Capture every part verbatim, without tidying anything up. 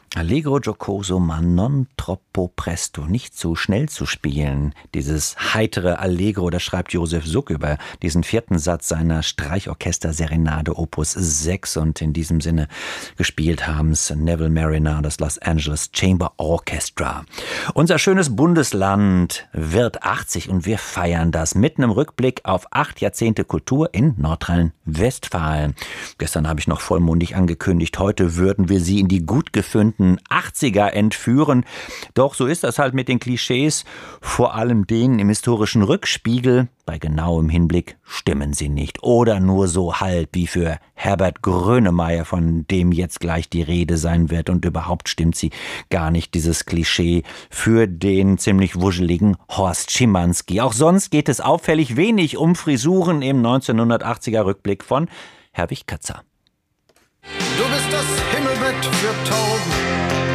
Allegro giocoso ma non troppo presto, nicht zu schnell zu spielen. Dieses heitere Allegro, das schreibt Josef Suk über diesen vierten Satz seiner Streichorchester-Serenade Opus sechs, und in diesem Sinne gespielt haben es Neville Marriner und das Los Angeles Chamber Orchestra. Unser schönes Bundesland wird achtzig und wir feiern das mit einem Rückblick auf acht Jahrzehnte Kultur in Nordrhein-Westfalen. Gestern habe ich noch vollmundig angekündigt, heute würden wir Sie in die gut gefundenen achtziger entführen. Doch so ist das halt mit den Klischees, vor allem denen im historischen Rückspiegel. Bei genauem Hinblick stimmen sie nicht. Oder nur so halb wie für Herbert Grönemeyer, von dem jetzt gleich die Rede sein wird. Und überhaupt stimmt sie gar nicht, dieses Klischee, für den ziemlich wuscheligen Horst Schimanski. Auch sonst geht es auffällig wenig um Frisuren im neunzehnhundertachtziger Rückblick von Herwig Katzer. Du bist das Himmelbett für Tauben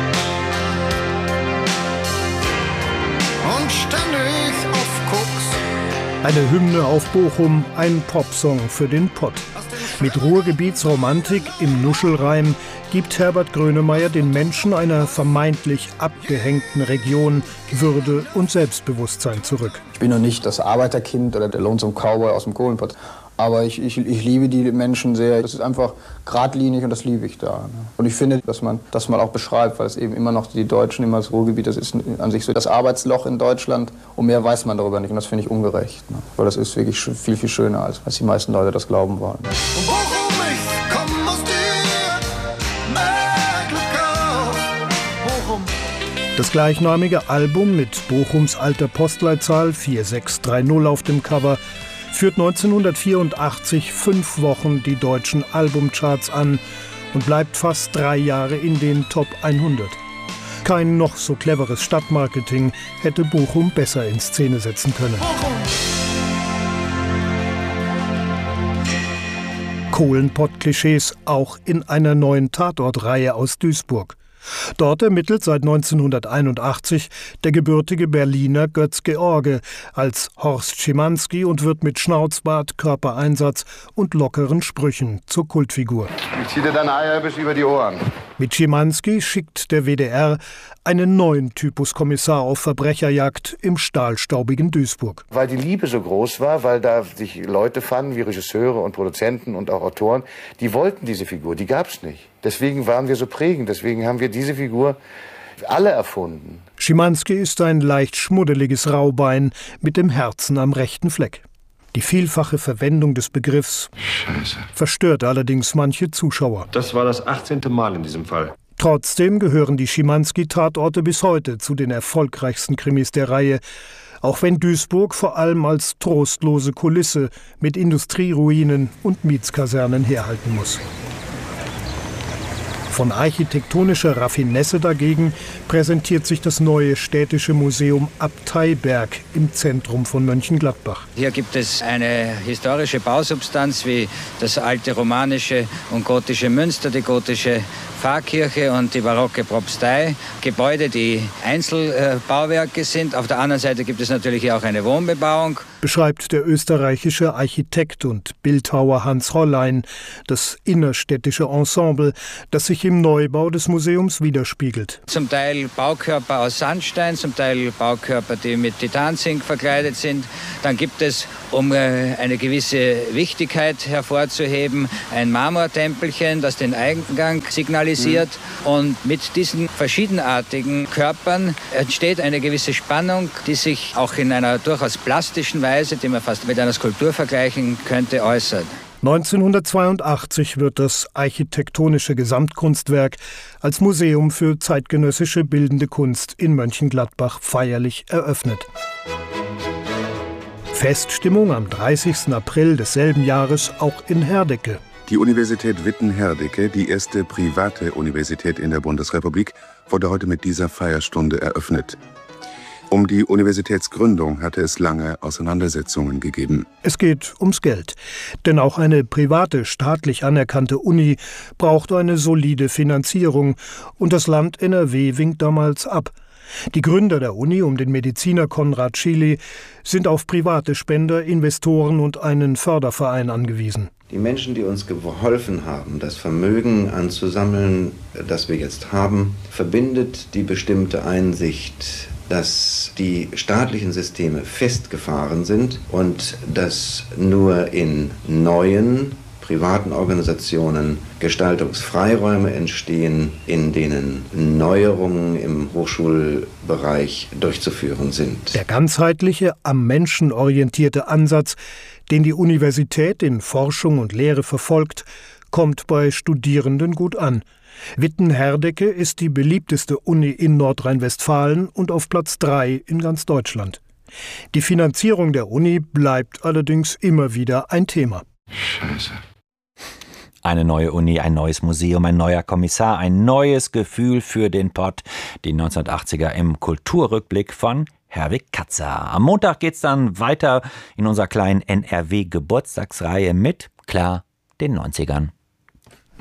und ständig auf Koks. Eine Hymne auf Bochum, ein Popsong für den Pott. Mit Ruhrgebietsromantik im Nuschelreim gibt Herbert Grönemeyer den Menschen einer vermeintlich abgehängten Region Würde und Selbstbewusstsein zurück. Ich bin noch nicht das Arbeiterkind oder der Lonesome Cowboy aus dem Kohlenpott. Aber ich, ich, ich liebe die Menschen sehr. Das ist einfach geradlinig und das liebe ich da. Und ich finde, dass man das mal auch beschreibt, weil es eben immer noch die Deutschen, immer das Ruhrgebiet, das ist an sich so das Arbeitsloch in Deutschland. Und mehr weiß man darüber nicht. Und das finde ich ungerecht. Weil das ist wirklich viel, viel schöner, als was die meisten Leute das glauben wollen. Bochum, ich komm aus dir, mehr Glück auf, Bochum. Das gleichnamige Album mit Bochums alter Postleitzahl vier sechs drei null auf dem Cover führt neunzehnhundertvierundachtzig fünf Wochen die deutschen Albumcharts an und bleibt fast drei Jahre in den Top hundert. Kein noch so cleveres Stadtmarketing hätte Bochum besser in Szene setzen können. Kohlenpott-Klischees auch in einer neuen Tatortreihe aus Duisburg. Dort ermittelt seit neunzehnhunderteinundachtzig der gebürtige Berliner Götz George als Horst Schimanski und wird mit Schnauzbart, Körpereinsatz und lockeren Sprüchen zur Kultfigur. Ich zieh dir deine Eier bis über die Ohren. Mit Schimanski schickt der W D R einen neuen Typus Kommissar auf Verbrecherjagd im stahlstaubigen Duisburg. Weil die Liebe so groß war, weil da sich Leute fanden, wie Regisseure und Produzenten und auch Autoren, die wollten diese Figur, die gab's nicht. Deswegen waren wir so prägend, deswegen haben wir diese Figur alle erfunden. Schimanski ist ein leicht schmuddeliges Raubein mit dem Herzen am rechten Fleck. Die vielfache Verwendung des Begriffs Scheiße. verstört allerdings manche Zuschauer. Das war das achtzehnte Mal in diesem Fall. Trotzdem gehören die Schimanski-Tatorte bis heute zu den erfolgreichsten Krimis der Reihe, auch wenn Duisburg vor allem als trostlose Kulisse mit Industrieruinen und Mietskasernen herhalten muss. Von architektonischer Raffinesse dagegen präsentiert sich das neue städtische Museum Abteiberg im Zentrum von Mönchengladbach. Hier gibt es eine historische Bausubstanz wie das alte romanische und gotische Münster, die gotische Pfarrkirche und die barocke Propstei. Gebäude, die Einzelbauwerke sind. Auf der anderen Seite gibt es natürlich auch eine Wohnbebauung. Beschreibt der österreichische Architekt und Bildhauer Hans Hollein das innerstädtische Ensemble, das sich im Neubau des Museums widerspiegelt. Zum Teil Baukörper aus Sandstein, zum Teil Baukörper, die mit Titanzink verkleidet sind. Dann gibt es, um eine gewisse Wichtigkeit hervorzuheben, ein Marmortempelchen, das den Eingang signalisiert. Mhm. Und mit diesen verschiedenartigen Körpern entsteht eine gewisse Spannung, die sich auch in einer durchaus plastischen Weise, die man fast mit einer Skulptur vergleichen könnte, äußert. neunzehnhundertzweiundachtzig wird das architektonische Gesamtkunstwerk als Museum für zeitgenössische bildende Kunst in Mönchengladbach feierlich eröffnet. Feststimmung am dreißigsten April desselben Jahres auch in Herdecke. Die Universität Witten-Herdecke, die erste private Universität in der Bundesrepublik, wurde heute mit dieser Feierstunde eröffnet. Um die Universitätsgründung hatte es lange Auseinandersetzungen gegeben. Es geht ums Geld. Denn auch eine private, staatlich anerkannte Uni braucht eine solide Finanzierung. Und das Land N R W winkt damals ab. Die Gründer der Uni um den Mediziner Konrad Schily sind auf private Spender, Investoren und einen Förderverein angewiesen. Die Menschen, die uns geholfen haben, das Vermögen anzusammeln, das wir jetzt haben, verbindet die bestimmte Einsicht, dass die staatlichen Systeme festgefahren sind und dass nur in neuen privaten Organisationen Gestaltungsfreiräume entstehen, in denen Neuerungen im Hochschulbereich durchzuführen sind. Der ganzheitliche, am Menschen orientierte Ansatz, den die Universität in Forschung und Lehre verfolgt, kommt bei Studierenden gut an. Witten-Herdecke ist die beliebteste Uni in Nordrhein-Westfalen und auf Platz drei in ganz Deutschland. Die Finanzierung der Uni bleibt allerdings immer wieder ein Thema. Scheiße. Eine neue Uni, ein neues Museum, ein neuer Kommissar, ein neues Gefühl für den Pott. Die neunzehnhundertachtziger im Kulturrückblick von Herwig Katzer. Am Montag geht's dann weiter in unserer kleinen N R W-Geburtstagsreihe mit, klar, den neunzigern.